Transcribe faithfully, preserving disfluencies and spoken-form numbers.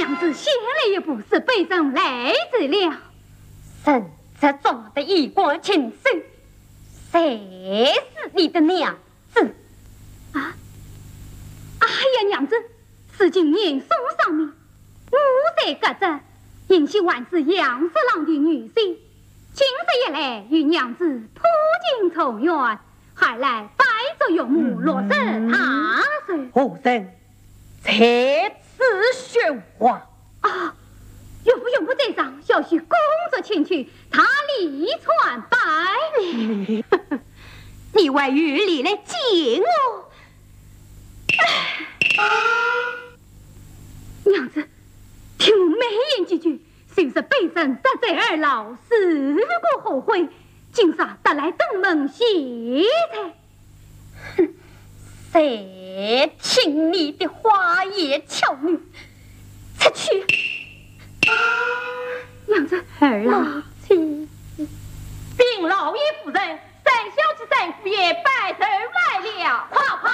娘子先来一步，是背上来迟了。 臣这做的一国情深，谁是你的娘子？ 啊！哎呀，娘子，是今年书上面，五岁隔着，引起万是杨四郎的女婿，今日一来与娘子破镜重圆，还来拜作岳母落实他人。 夫人，这次喧哗啊！岳父岳母在上，小婿工作前去，他力传百里。 你为玉里来见我。 娘子，听我美言几句，虽是背身得罪二老，事过后悔，今朝得来登门谢才。 哼，谁听你的花言巧语？出去！ 娘子， 儿老亲， 禀老爷夫人，三小姐三夫爷拜寿来了，快快！